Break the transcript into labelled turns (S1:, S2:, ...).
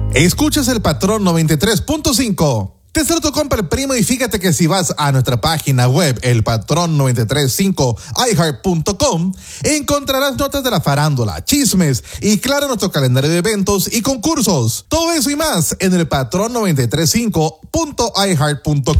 S1: Escuchas el Patrón 93.5. Te saludo tu compa el primo y fíjate que si vas a nuestra página web, elpatrón935iheart.com, encontrarás notas de la farándula, chismes y claro nuestro calendario de eventos y concursos. Todo eso y más en elpatrón935.iheart.com.